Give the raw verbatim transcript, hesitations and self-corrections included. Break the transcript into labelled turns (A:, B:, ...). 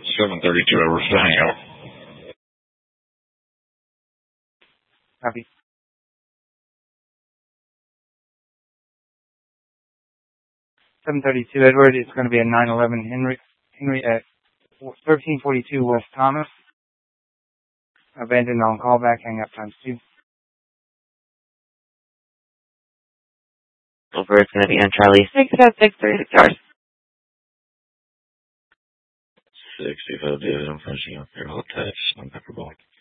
A: seven thirty-two over Centennial.
B: Copy. seven thirty-two Edward, it's going to be a nine eleven Henry, Henry at thirteen forty-two West Thomas. Abandoned on callback, hang up times two.
C: Over, it's going to be on Charlie six at six thirty-six hours.
A: sixty-five David, I'm finishing up your whole text. I'm Pepper Ball.